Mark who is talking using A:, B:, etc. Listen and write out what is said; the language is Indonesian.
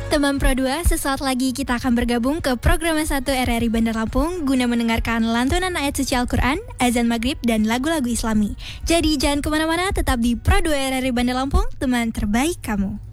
A: Teman Pro 2, sesaat lagi kita akan bergabung ke program 1 RRI Bandar Lampung guna mendengarkan lantunan ayat suci Al-Quran, azan maghrib, dan lagu-lagu islami. Jadi jangan kemana-mana, tetap di Pro 2 RRI Bandar Lampung, teman terbaik kamu.